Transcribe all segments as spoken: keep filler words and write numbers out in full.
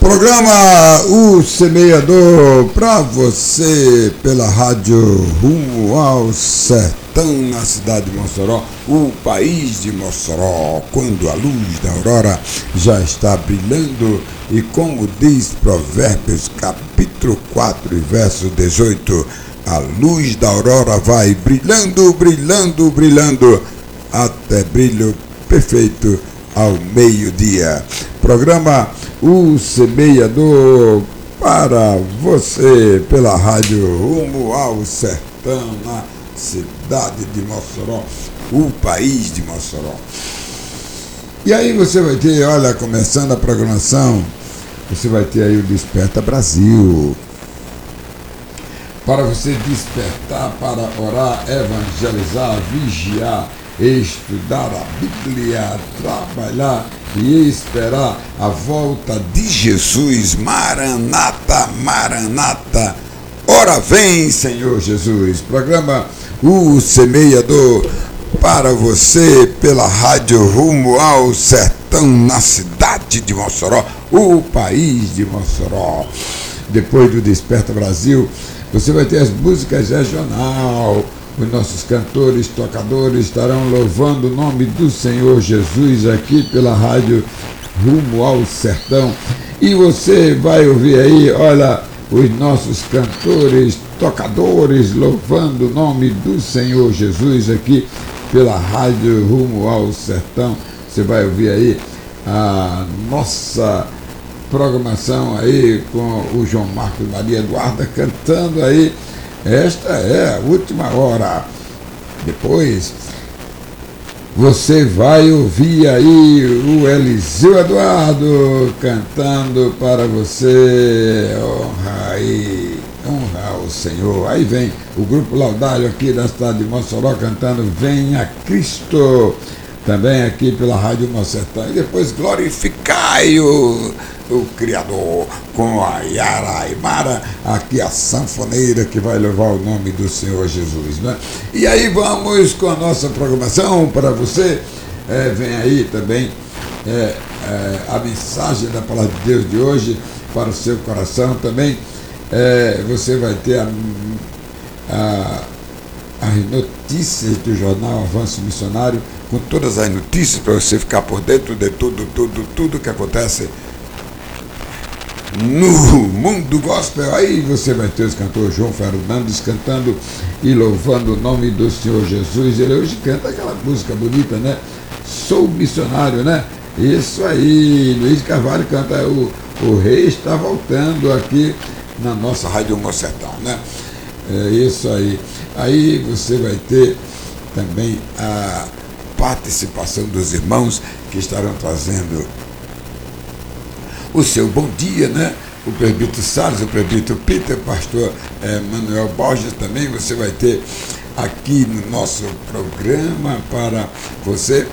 Programa O Semeador para você pela rádio Rumo ao Sertão, na cidade de Mossoró, o país de Mossoró, quando a luz da aurora já está brilhando e como diz Provérbios capítulo quatro, verso dezoito, a luz da aurora vai brilhando, brilhando, brilhando até brilho perfeito ao meio-dia. Programa O Semeador para você pela rádio Rumo ao Sertão, na cidade de Mossoró, o país de Mossoró. E aí você vai ter, olha, começando a programação, você vai ter aí o Desperta Brasil. Para você despertar, para orar, evangelizar, vigiar, estudar a Bíblia, trabalhar e esperar a volta de Jesus. Maranata, Maranata, ora vem, Senhor Jesus. Programa O Semeador para você pela rádio Rumo ao Sertão, na cidade de Mossoró, o país de Mossoró. Depois do Desperta Brasil, você vai ter as músicas regional. Os nossos cantores, tocadores estarão louvando o nome do Senhor Jesus aqui pela rádio Rumo ao Sertão. E você vai ouvir aí, olha, os nossos cantores, tocadores louvando o nome do Senhor Jesus aqui pela rádio Rumo ao Sertão. Você vai ouvir aí a nossa programação aí com o João Marcos Maria Guarda cantando aí. Esta é a última hora. Depois você vai ouvir aí o Eliseu Eduardo cantando para você. Honra aí, honra ao Senhor. Aí vem o grupo Laudário aqui da cidade de Mossoró cantando Venha Cristo, também aqui pela Rádio Sertão. E depois glorificai o o Criador, com a Yara Aymara, aqui a sanfoneira que vai levar o nome do Senhor Jesus, né? E aí vamos com a nossa programação para você. É, vem aí também é, é, a mensagem da Palavra de Deus de hoje para o seu coração também. É, você vai ter a, a, as notícias do jornal Avanço Missionário, com todas as notícias para você ficar por dentro de tudo, tudo, tudo que acontece no mundo gospel. Aí você vai ter os cantores João Fernandes cantando e louvando o nome do Senhor Jesus. Ele hoje canta aquela música bonita, né? Sou missionário, né? Isso aí. Luiz Carvalho canta o, o Rei está voltando aqui na nossa Rádio Sertão, né? É isso aí. Aí você vai ter também a participação dos irmãos que estarão trazendo o seu bom dia, né? O presbítero Salles, o presbítero Peter, o pastor eh, Manuel Borges também. Você vai ter aqui no nosso programa para você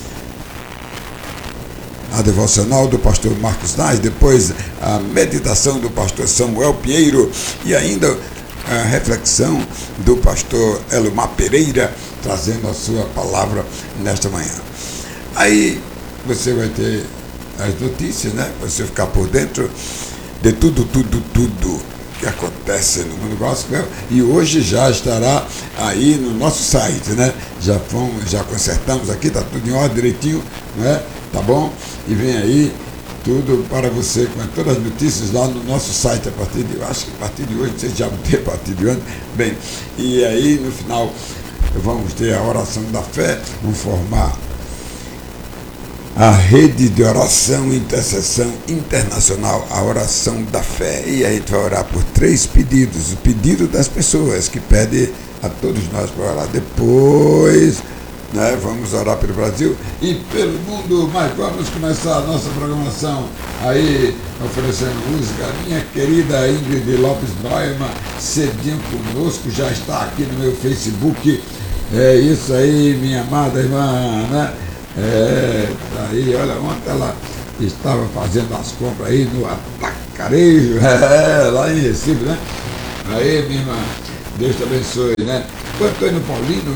a devocional do pastor Marcos Nais, depois a meditação do pastor Samuel Pinheiro e ainda a reflexão do pastor Elomar Pereira, trazendo a sua palavra nesta manhã. Aí você vai ter as notícias, né? Você ficar por dentro de tudo, tudo, tudo que acontece no mundo gospel. E hoje já estará aí no nosso site, né? Já fomos, já consertamos aqui, tá tudo em ordem direitinho, né? Tá bom? E vem aí tudo para você, com todas as notícias lá no nosso site a partir de, acho que a partir de hoje, vocês já vão ter a partir de hoje. Bem, e aí no final vamos ter a oração da fé, vamos formar a rede de oração e intercessão internacional, a oração da fé. E a gente vai orar por três pedidos. O pedido das pessoas que pedem a todos nós para orar. Depois, né, vamos orar pelo Brasil e pelo mundo. Mas vamos começar a nossa programação aí, oferecendo música. Minha querida Ingrid Lopes Neumann, cedinho conosco, já está aqui no meu Facebook. É isso aí, minha amada irmã, né? É, aí, olha, ontem ela estava fazendo as compras aí no Atacarejo, é, lá em Recife, né? Aí, minha irmã, Deus te abençoe, né? O Antônio Paulino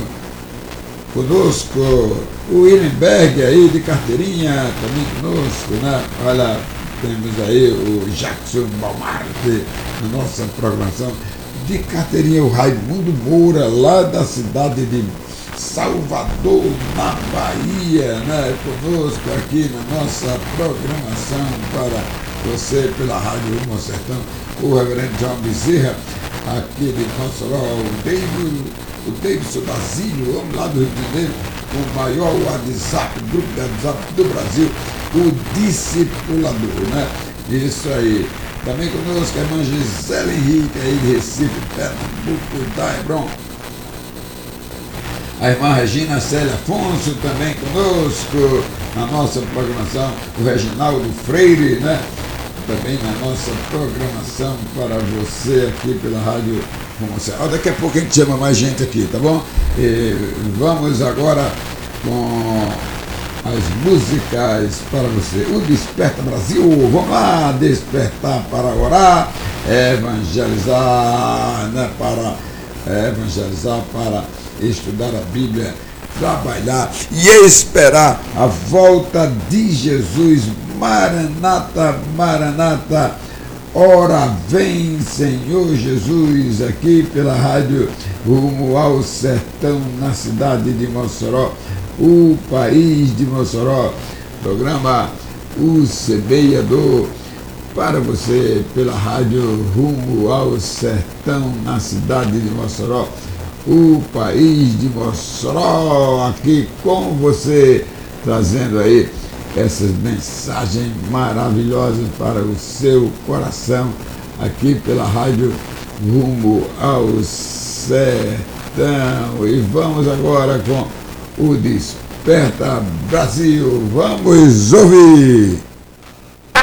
conosco, o Willenberg aí de carteirinha também conosco, né? Olha, temos aí o Jackson Balmarte na nossa programação. De carteirinha, o Raimundo Moura, lá da cidade de Salvador, na Bahia, né? Conosco aqui na nossa programação para você pela Rádio Rumo ao Sertão. O reverendo João Bezerra, aqui de Mossoró, o David, o Davidson Basílio, homem lá do Rio de Janeiro, o maior WhatsApp, grupo de WhatsApp do Brasil, o discipulador, né? Isso aí. Também conosco a irmã Gisele Henrique, aí de Recife, Pernambuco, da Hebron. A irmã Regina Célia Afonso também conosco na nossa programação. O Reginaldo Freire, né? Também na nossa programação para você aqui pela Rádio Rumo ao Sertão. Daqui a pouco a gente chama mais gente aqui, tá bom? E vamos agora com as músicas para você. O Desperta Brasil, vamos lá, despertar para orar, evangelizar, né, para evangelizar, para estudar a Bíblia, trabalhar e esperar a volta de Jesus. Maranata, Maranata, ora vem Senhor Jesus, aqui pela Rádio Rumo ao Sertão, na cidade de Mossoró, o país de Mossoró. Programa O Semeador para você pela Rádio Rumo ao Sertão, na cidade de Mossoró, o país de Mossoró, aqui com você, trazendo aí essas mensagens maravilhosas para o seu coração, aqui pela Rádio Rumo ao Sertão. E vamos agora com o Desperta Brasil. Vamos ouvir!